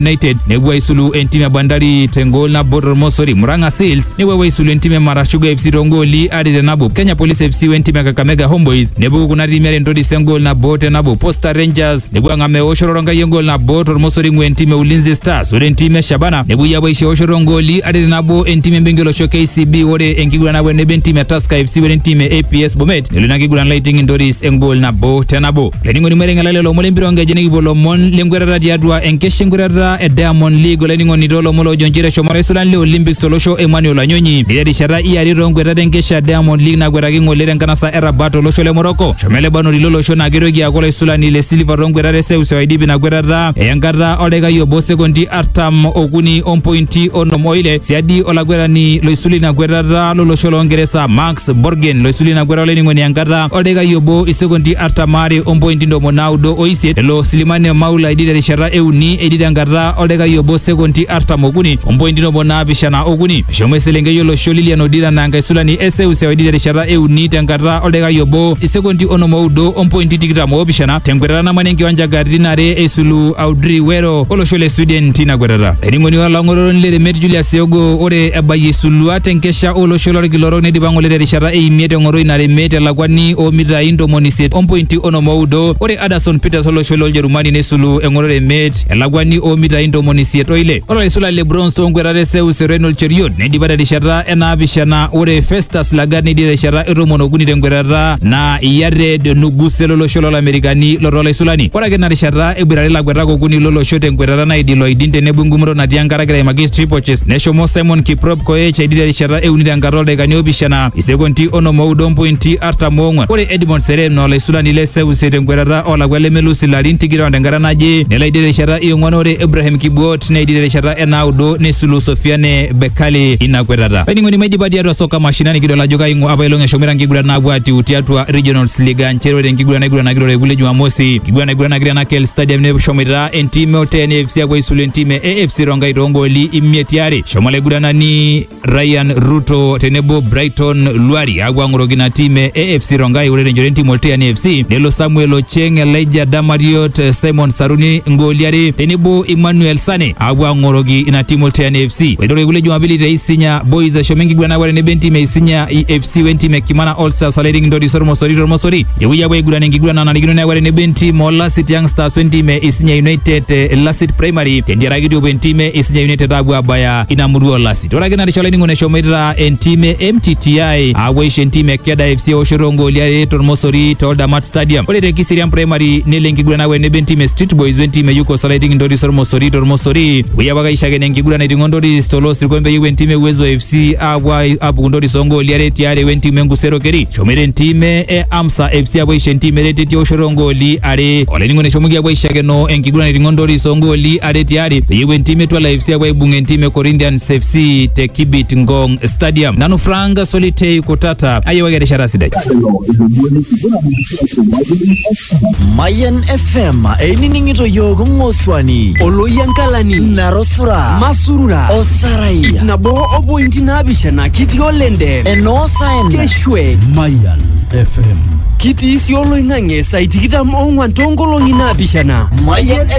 United nebu aisulu entime Bandari tengol na Border Mosori. Murang'a Seals nebu aisulu entime Marashuga FC tongoli ari nabo. Kenya Police FC entime Kakamega Homeboys nebu kuna timere ndodi sengol na Bote nabo. Posta Rangers nebu angame oshoronga yengol na Border Mosori entime Ulinzi Stars. Ore entime Shabana nebu yabaishe oshorongoli ari nabo entime Mbengelo Show KCB ore engigura nabo nebe entime Tusker FC ore entime APS Bomet neluna ngigura Lighting Ndoris engol na Bote nabo. Leningo ni merenga lalelo molembironga jene gibolo mon lengwera diadwa enkeshengwera Diamond League leningo ni dolo molo jonjire shomare sulan le Olympics solosho Emmanuel Anyonyi bidadi shara iyari rongwera denkesha Diamond League na gwera gingo lere nkanasa era bato losho le Morocco shomele bano lilolo sho na gerogi agola sulan ile silver rongwera rese usaidibi na gwera yangara olega yo bose kondi artam oguni on pointi onomoile siadi olagwera ni loisuli na gwera lolosho longeresa Max Borgen loisuli na gwera leningo ni yangara olega yo bo isekondi artamari on pointi ndo monaudo oise lo Silimane Maula idida shara euni edida ngara olega yo bo sekondi artamoguni on pointi ndo bonabishana oguni shomwe selenge yo lo sholili anodira na ngaisula ni ese usaidibi shara euni tangara olega yo bo isekondi onomaudo on pointi tikita mobishana tengwera na manengi wanja gardinare esulu Audrey Wero olo shole Sweden tina gwerara eningo ni wala ngororo nile Met Julius Yogo ore abaye sulu atenkesha olo sholo giloro ne dibango le shara miete ngoro inare mete lagwani o mita indo moniset on pointi onomaudo ore Anderson Peters olo sholo Jerumani ne sulu engorore met lagwani o mita indo moniset oile olo isula LeBron songwerare seu Serenol Cheriot ne dibada de shara ena bishana ore Festus lagani de shara eromono guni tengwerara na yare de nuguselo lo sholo Amerikani loro le sulani ora gena de shara ebirare lagwerara ko guni lolo shote ngwerara na idilo idinte ne bungumro na diangara gere magistri poches ne shomo Simon Kiprop ko e chidira de shara euni dangarole ganyo bishana isegonti ono moudon pointi arta mongwa ore Edmond Serem no le sulani le seu ngwerara ola gwele melusi la lintigira ndangara naje ne la idire shara iyongwanore Ibrahim Kibot ne idire shara enaudo ne sulu Sofiane Bekali inagwerara peningo ni majibadi ya soka mashinani kidola joka ingo abailonga shomera ngigura na bwati utiatwa Regionals Liga nchero de ngigura na ngigura na ngigura gule Jumamosi ngigura na ngigura na ngigura na Kel Stadium ne shomera entime otene FC kwa isulu entime AFC Ronga irongoli imietiare shomale gudana ni Ryan Ruto tenebo Brighton Luari agwa ngorogina time AFC Ronga ure njorenti moltene FC Nelo Samuel Ocheng Elijah Damariot Simon Saruni ngoliari tenebo Emmanuel Sane agwa ngorogi ina timu moltene FC wedore gule Jumapili reisinya boys shomengi gudana wale ne benti meisinya FC wentime Kimana All Stars leading ndodi sormosori yewiya bwe gudana ngigudana na ligino na wale ne benti Mola City Young Stars wentime isinya United Lasit Primary tendiara gidio bentime isinya United agwa baya inamuru Lasit ora gena rishola ningo ne shomera entime MTTI aweishe entime Keda FC oshorongo liare tormosori tolda Mat Stadium ore de Kisirian Primary ne lengi gudana wale ne bentime Street Boys wentime yuko sliding ndodi sormosori tormosori wiya bagaisha gene ngigudana ndingondodi solo sirkombe wentime Uwezo FC agwa abu ndodi songo liare tiare wentime Ngusero Keri shomere entime Amsa FC aweishe entime reteti oshorongo li are ole ningo ne shomugi aweisha geno engigudana ndingondodi songo li are tiare yewe entime Twala FC agwa bunge entime Corinthians FC te Kibit Ngong Stadium nanu franga solite kutata aye wagere sharasida Mayan FM eniningito yogo ngoswani oloyankalani narosura masurura osarai nabo obointi nabishana kiti olende enosaen keshwe Mayan FM kiti isi olo ingange saitikita mongwa ntongolo nginabishana Mayan